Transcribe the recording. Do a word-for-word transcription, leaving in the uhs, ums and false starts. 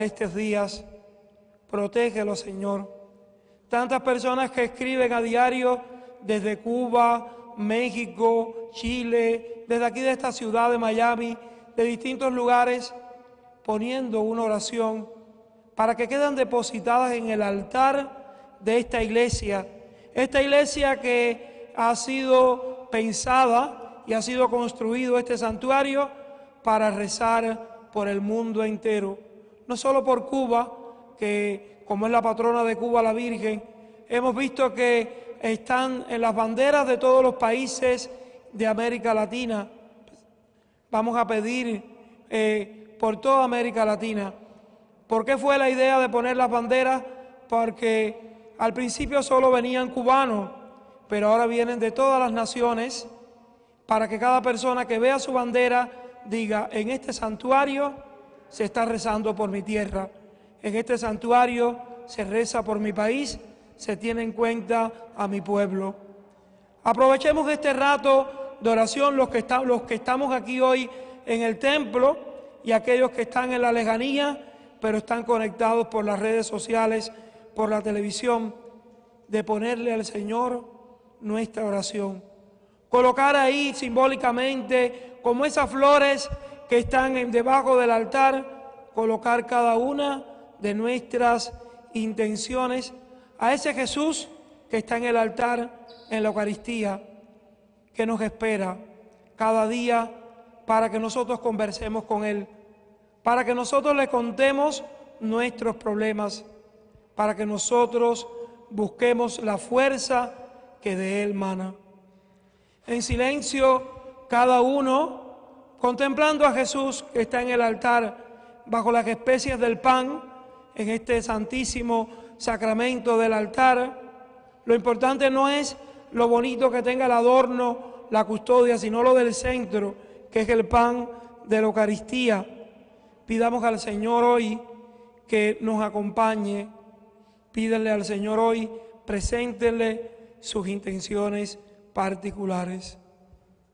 estos días, protégelo, Señor. Tantas personas que escriben a diario desde Cuba, México, Chile, desde aquí de esta ciudad de Miami, de distintos lugares, poniendo una oración para que queden depositadas en el altar de esta iglesia. Esta iglesia que ha sido pensada y ha sido construido este santuario para rezar por el mundo entero. No solo por Cuba, que como es la patrona de Cuba, la Virgen, hemos visto que están en las banderas de todos los países de América Latina. Vamos a pedir eh, por toda América Latina. ¿Por qué fue la idea de poner las banderas? Porque al principio solo venían cubanos, pero ahora vienen de todas las naciones, para que cada persona que vea su bandera diga: en este santuario se está rezando por mi tierra, en este santuario se reza por mi país, se tiene en cuenta a mi pueblo. Aprovechemos este rato de oración, los que, está, los que estamos aquí hoy en el templo y aquellos que están en la lejanía, pero están conectados por las redes sociales, por la televisión, de ponerle al Señor nuestra oración. Colocar ahí simbólicamente, como esas flores que están en, debajo del altar, colocar cada una de nuestras intenciones a ese Jesús que está en el altar, en la Eucaristía, que nos espera cada día para que nosotros conversemos con Él, para que nosotros le contemos nuestros problemas, para que nosotros busquemos la fuerza que de Él mana. En silencio, cada uno contemplando a Jesús que está en el altar, bajo las especies del pan, en este santísimo sacramento del altar. Lo importante no es lo bonito que tenga el adorno, la custodia, sino lo del centro, que es el pan de la Eucaristía. Pidamos al Señor hoy que nos acompañe. Pídenle al Señor hoy, preséntenle sus intenciones particulares.